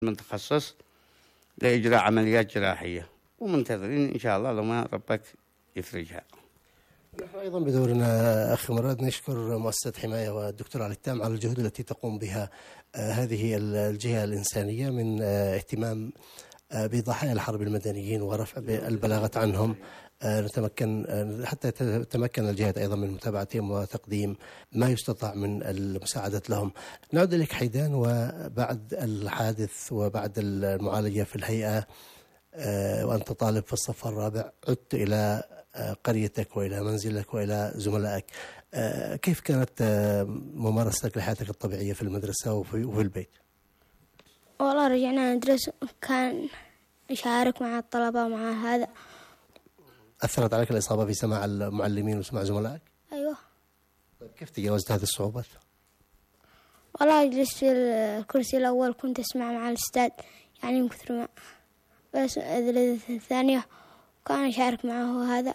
من تخصص لإجراء عمليات جراحية، ومنتظرين إن شاء الله لما ربك يفرجها. نحن أيضا بدورنا أخي مراد نشكر مؤسسة حماية والدكتور علي التام على الجهود التي تقوم بها هذه الجهة الإنسانية من اهتمام بضحايا الحرب المدنيين ورفع البلاغة عنهم، حتى تتمكن الجهات أيضا من متابعتهم وتقديم ما يستطاع من المساعدة لهم. نعود إليك حيدان، وبعد الحادث وبعد المعالجة في الهيئة وأنت طالب في الصف الرابع، عدت إلى قريتك وإلى منزلك وإلى زملائك. كيف كانت ممارستك لحياتك الطبيعية في المدرسة وفي البيت؟ والله رجعنا ندرس، كان نشارك مع الطلبة ومع هذا. أثرت عليك الإصابة في سماع المعلمين وسماع زملائك؟ أيوه. طيب كيف تجاوزت هذه الصعوبات؟ والله جلست في الكرسي الأول، كنت أسمع مع الأستاذ يعني من كثر ما، بس الثانية كان أشارك معه هذا.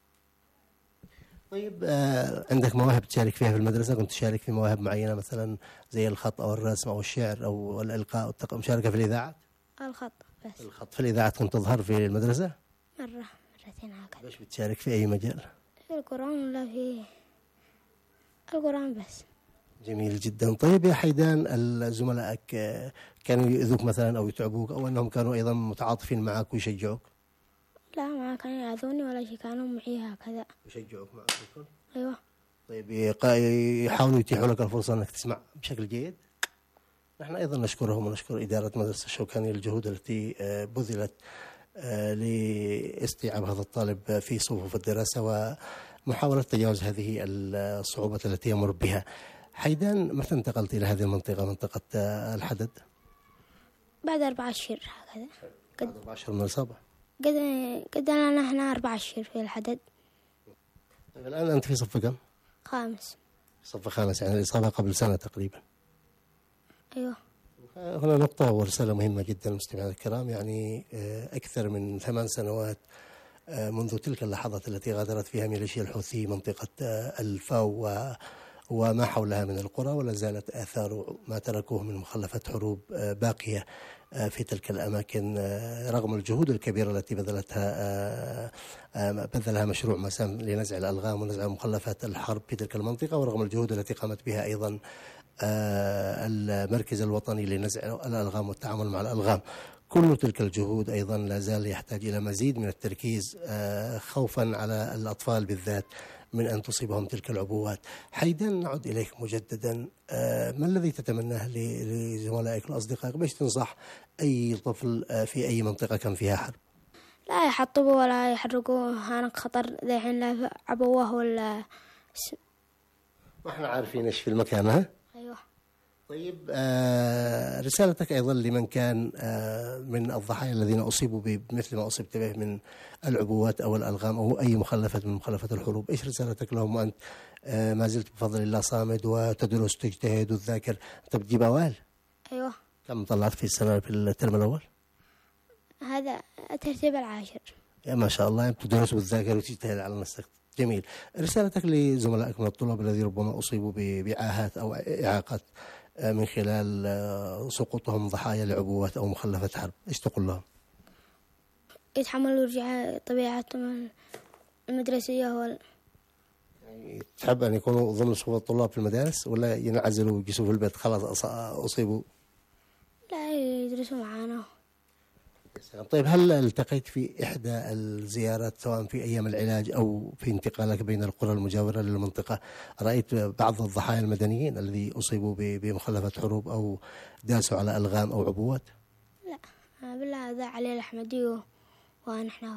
طيب عندك مواهب تشارك فيها في المدرسة؟ كنت تشارك في مواهب معينة مثلا زي الخط أو الرسم أو الشعر أو الإلقاء أو مشاركة في الإذاعة؟ الخط بس. الخط في الإذاعة كنت تظهر في المدرسة؟ مرتين هكذا. باش بتشارك في أي مجال؟ في القرآن ولا في القرآن بس. جميل جدا. طيب يا حيدان، زملائك كانوا يؤذوك مثلا أو يتعبوك، أو أنهم كانوا أيضا متعاطفين معك ويشجعوك؟ لا، ما كانوا يأذوني ولا شيء، كانوا معي هكذا. يشجعوك معك الكل؟ أيوه. طيب يحاولوا يتيحوا لك الفرصة أنك تسمع بشكل جيد؟ نحن أيضا نشكرهم ونشكر إدارة مدرسة الشوكاني للجهود التي بذلت لاستيعاب هذا الطالب في صفوف الدراسة ومحاولة تجاوز هذه الصعوبات التي يمر بها. حيدان، متى انتقلت إلى هذه المنطقة، منطقة الحدد؟ بعد 4 أشهر هكذا. بعد 4 أشهر من الإصابة؟ قد لنا هنا 4 أشهر في الحدد. طيب الآن أنت في صف كم؟ 5. صف 5، يعني الإصابة قبل سنة تقريبا. أيوه. هنا نقطة ورسالة مهمة جدا مستمعينا الكرام، يعني أكثر من 8 سنوات منذ تلك اللحظات التي غادرت فيها ميليشيا الحوثي منطقة الفاو وما حولها من القرى، ولا زالت آثار ما تركوه من مخلفات حروب باقية في تلك الأماكن، رغم الجهود الكبيرة التي بذلها مشروع مسام لنزع الألغام ونزع مخلفات الحرب في تلك المنطقة، ورغم الجهود التي قامت بها أيضا المركز الوطني لنزع الألغام والتعامل مع الألغام. كل تلك الجهود أيضا لا زال يحتاج إلى مزيد من التركيز خوفا على الأطفال بالذات من أن تصيبهم تلك العبوات. حيدان، نعود إليك مجددا، ما الذي تتمناه لزملائك وأصدقائك باش تنصح أي طفل في أي منطقة كان فيها حرب؟ لا يحطبوا ولا يحرقوا، هانك خطر ذحين لا عبوه ولا. ما احنا عارفين ايش في المكان. ها؟ أيوه. طيب رسالتك أيضا لمن كان من الضحايا الذين أصيبوا بمثل ما أصبت به من العبوات أو الألغام أو أي مخلفات من مخلفات الحروب، إيش رسالتك لهم وأنت ما زلت بفضل الله صامد وتدرس وتجتهد وتذاكر؟ أنت بتجيب أوائل؟ أيوه. كم طلعت في السنة في الترم الأول؟ هذا الترتيب 10. يا ما شاء الله، بتدرس وتذاكر وتجتهد على نفسك. جميل. رسالتك لزملائك من الطلاب الذين ربما أصيبوا بعاهات أو إعاقات من خلال سقوطهم ضحايا لعبوات أو مخلفات حرب، إيش تقول لهم؟ يتحملوا رجع طبيعتهم المدرسية يعني تحب أن يكونوا ضمن صفوف الطلاب في المدارس، ولا ينعزلوا ويجلسوا في البيت خلاص أصيبوا؟ لا، يدرسوا معانا. طيب هل التقيت في إحدى الزيارات سواء في أيام العلاج أو في انتقالك بين القرى المجاورة للمنطقة رأيت بعض الضحايا المدنيين الذي أصيبوا بمخلفات حروب أو داسوا على ألغام أو عبوات؟ لا بالله، ذا علي الأحمدي ونحن.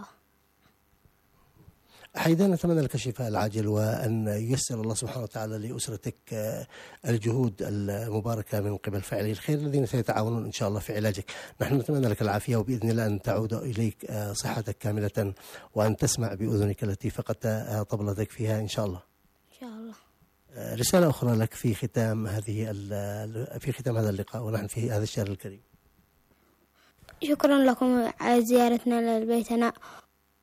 حيدان، نتمنى لك الشفاء العاجل وأن ييسر الله سبحانه وتعالى لأسرتك الجهود المباركة من قبل فاعلي الخير الذين سيتعاونون إن شاء الله في علاجك. نحن نتمنى لك العافية، وبإذن الله أن تعود إليك صحتك كاملة وأن تسمع بأذنك التي فقدت طبلتك فيها إن شاء الله. إن شاء الله. رسالة أخرى لك في ختام هذا اللقاء ونحن في هذا الشهر الكريم. شكرا لكم على زيارتنا لبيتنا،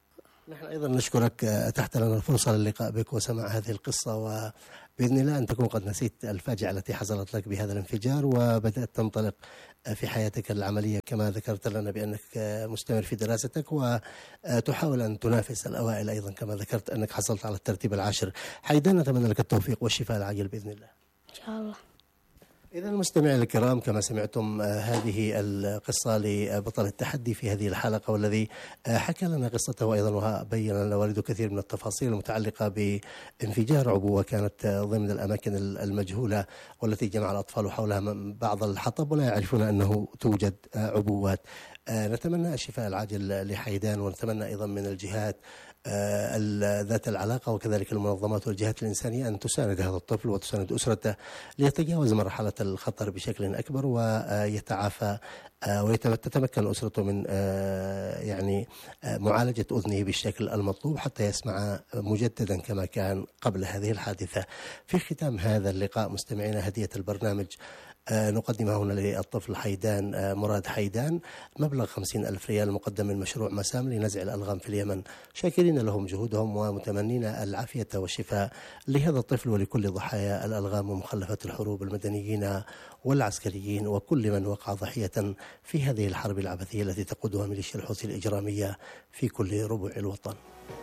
نحن أيضا نشكرك، أتحت لنا الفرصة للقاء بك وسماع هذه القصة، وبإذن الله أن تكون قد نسيت الفاجعة التي حصلت لك بهذا الانفجار وبدأت تنطلق في حياتك العملية كما ذكرت لنا بأنك مستمر في دراستك وتحاول أن تنافس الأوائل أيضا كما ذكرت أنك حصلت على الترتيب العاشر. حيدان نتمنى لك التوفيق والشفاء العاجل بإذن الله إن شاء الله. إذا المستمعين الكرام كما سمعتم هذه القصة لبطل التحدي في هذه الحلقة، والذي حكى لنا قصته أيضا وبين لنا والده كثير من التفاصيل المتعلقة بانفجار عبوة كانت ضمن الأماكن المجهولة والتي جمع الأطفال حولها بعض الحطب ولا يعرفون أنه توجد عبوات. نتمنى الشفاء العاجل لحيدان، ونتمنى أيضا من الجهات ذات العلاقة وكذلك المنظمات والجهات الإنسانية أن تساند هذا الطفل وتساند أسرته ليتجاوز مرحلة الخطر بشكل أكبر ويتعافى وتتمكن أسرته من يعني معالجة أذنه بالشكل المطلوب حتى يسمع مجددا كما كان قبل هذه الحادثة. في ختام هذا اللقاء مستمعينا هدية البرنامج نقدمها هنا للطفل حيدان مراد حيدان، مبلغ 50,000 ريال مقدم من مشروع مسام لنزع الألغام في اليمن، شاكرين لهم جهودهم ومتمنين العافية والشفاء لهذا الطفل ولكل ضحايا الألغام ومخلفات الحروب المدنيين والعسكريين وكل من وقع ضحية في هذه الحرب العبثية التي تقودها ميليشيا الحوثي الإجرامية في كل ربوع الوطن.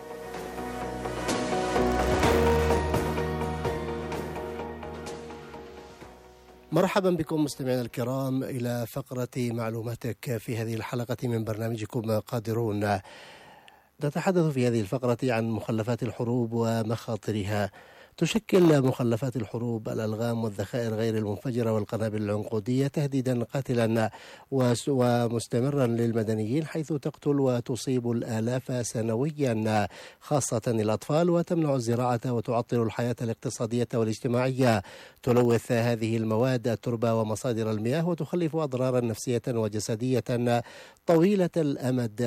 مرحبا بكم مستمعينا الكرام إلى فقرة معلوماتك في هذه الحلقة من برنامجكم قادرون. نتحدث في هذه الفقرة عن مخلفات الحروب ومخاطرها. تشكل مخلفات الحروب الألغام والذخائر غير المنفجرة والقنابل العنقودية تهديدا قاتلا ومستمرا للمدنيين، حيث تقتل وتصيب الآلاف سنويا خاصة الأطفال، وتمنع الزراعة وتعطل الحياة الاقتصادية والاجتماعية. تلوث هذه المواد التربة ومصادر المياه وتخلف أضرارا نفسية وجسدية طويلة الأمد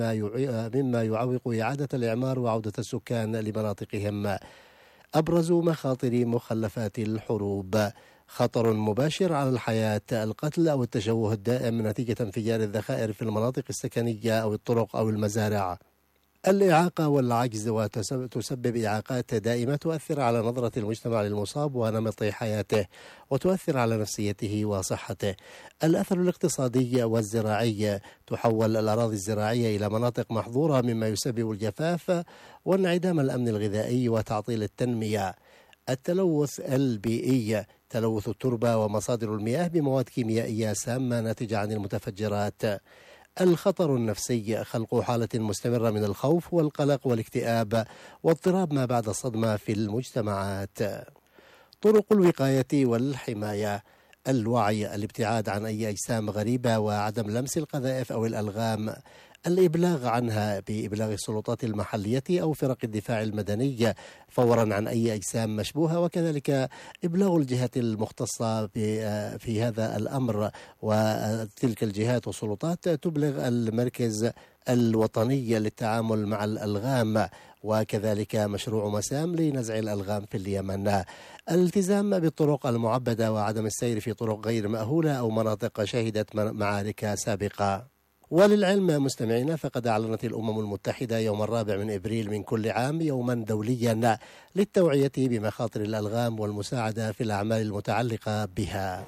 مما يعوق إعادة الإعمار وعودة السكان لمناطقهم. أبرز مخاطر مخلفات الحروب: خطر مباشر على الحياة، القتل أو التشوه الدائم نتيجة انفجار الذخائر في المناطق السكنية أو الطرق أو المزارع، الإعاقة والعجز، وتسبب إعاقات دائمة تؤثر على نظرة المجتمع للمصاب ونمط حياته وتؤثر على نفسيته وصحته. الأثر الاقتصادي والزراعي: تحول الأراضي الزراعية إلى مناطق محظورة مما يسبب الجفاف وانعدام الأمن الغذائي وتعطيل التنمية. التلوث البيئي: تلوث التربة ومصادر المياه بمواد كيميائية سامة ناتجة عن المتفجرات. الخطر النفسي: خلق حالة مستمرة من الخوف والقلق والاكتئاب واضطراب ما بعد الصدمة في المجتمعات. طرق الوقاية والحماية: الوعي، الابتعاد عن أي أجسام غريبة وعدم لمس القذائف أو الألغام، الإبلاغ عنها بإبلاغ السلطات المحلية أو فرق الدفاع المدني فورا عن أي أجسام مشبوهة، وكذلك إبلاغ الجهات المختصة في هذا الأمر، وتلك الجهات والسلطات تبلغ المركز الوطني للتعامل مع الألغام، وكذلك مشروع مسام لنزع الألغام في اليمن. الالتزام بالطرق المعبدة وعدم السير في طرق غير مأهولة أو مناطق شهدت معارك سابقة. وللعلم مستمعينا فقد أعلنت الأمم المتحدة يوم 4 أبريل من كل عام يوما دوليا للتوعية بمخاطر الألغام والمساعدة في الأعمال المتعلقة بها.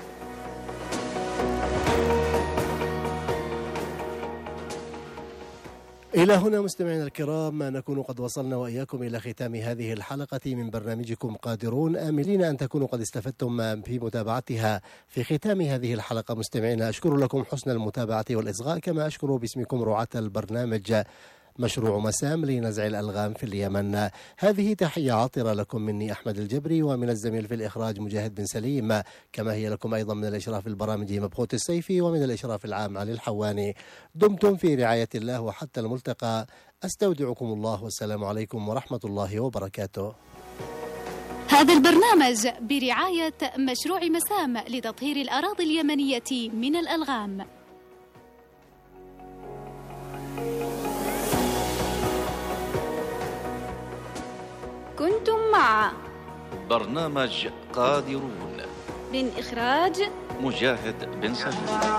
إلى هنا مستمعينا الكرام نكون قد وصلنا وإياكم إلى ختام هذه الحلقة من برنامجكم قادرون، آملين أن تكونوا قد استفدتم في متابعتها. في ختام هذه الحلقة مستمعينا أشكر لكم حسن المتابعة والإصغاء، كما أشكر باسمكم رعاة البرنامج مشروع مسام لنزع الألغام في اليمن. هذه تحية عاطرة لكم مني أحمد الجبري، ومن الزميل في الإخراج مجاهد بن سليم، كما هي لكم أيضا من الإشراف البرامجي مبخوت السيفي، ومن الإشراف العام علي الحواني. دمتم في رعاية الله وحتى الملتقى، أستودعكم الله والسلام عليكم ورحمة الله وبركاته. هذا البرنامج برعاية مشروع مسام لتطهير الأراضي اليمنية من الألغام. كنتم مع برنامج قادرون من إخراج مجاهد بن سليم.